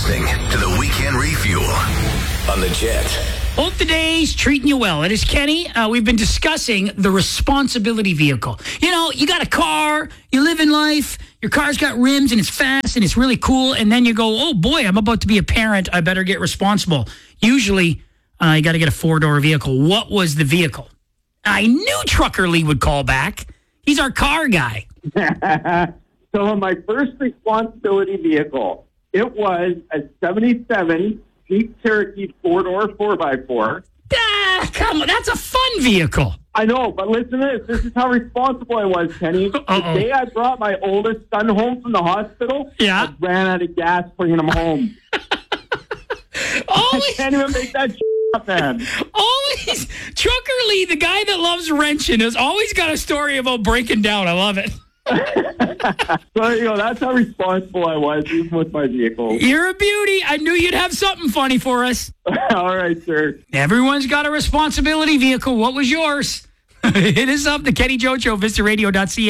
listening to the Weekend Refuel on the Jet. Hope the day's treating you well. It is Kenny. We've been discussing the responsibility vehicle. You know, you got a car, you live in life, your car's got rims and it's fast and it's really cool, and then you go, oh boy, I'm about to be a parent, I better get responsible. Usually, you got to get a 4-door vehicle. What was the vehicle? I knew Trucker Lee would call back. He's our car guy. So my first responsibility vehicle, it was a 77 Jeep Cherokee 4-door 4x4. Come on, that's a fun vehicle. I know, but listen to this. This is how responsible I was, Kenny. The day I brought my oldest son home from the hospital, Yeah. I ran out of gas bringing him home. I can't even make that up, man. Always, Trucker Lee, the guy that loves wrenching, has always got a story about breaking down. I love it. So, you know, that's how responsible I was, even with my vehicle. You're a beauty. I knew you'd have something funny for us. All right, sir. Everyone's got a responsibility vehicle. What was yours? Hit us up, the Kenny Joe Show, VistaRadio.ca.